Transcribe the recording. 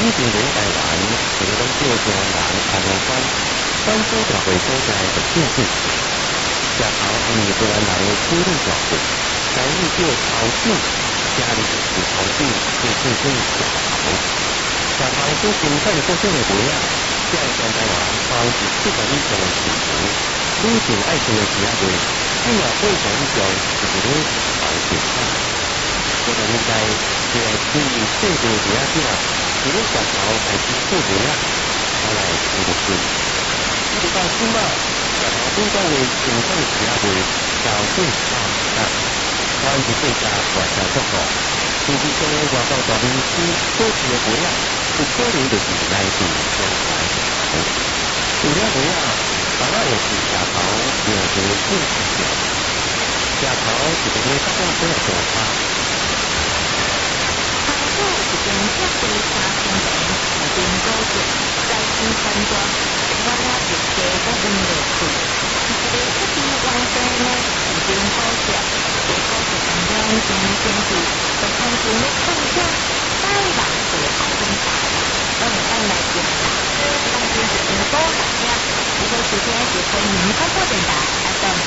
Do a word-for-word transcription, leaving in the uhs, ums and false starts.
以前在台湾，这个拢叫做人阿龙关，关所大会所在的建设。石头因为荷兰人的处理大户，台语叫头井，家里就是头井，就做做石头。石头所生产各种的鞋啊，在全台湾包是四十以上的市场。女性爱穿的鞋鞋，只要八成以上是一个包鞋款。这个年代，这个对于制度鞋子啊，除了石头还是做鞋啊，后来做得顺。一直到今嘛，石头顶端的生产鞋鞋，销售大大，关于这家外销速度，甚至从外国大公司所制的鞋啊，有可能就是来自中国石头。有了鞋啊，当然也是石头有着富士的。石头是一个大众生的做法。 头骨是根贴地三千年，是根高质，在新山庄，我俩日系个温热气，是一个出自完整的是根高质，这高质能量真显示，在空中的空间，百万是好更大，当然来讲啦，当然是根高大家，这个时间是欢迎广播电台 F M。